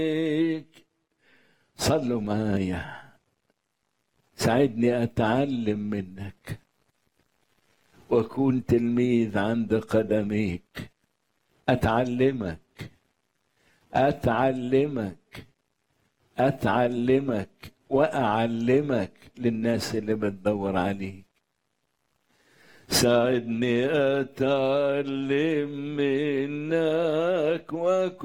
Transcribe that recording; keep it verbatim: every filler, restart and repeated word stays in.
صلوا معايا. ساعدني أتعلم منك وأكون تلميذ عند قدميك. أتعلمك أتعلمك أتعلمك وأعلمك للناس اللي بتدور عليك. ساعدني أتعلم منك وأكون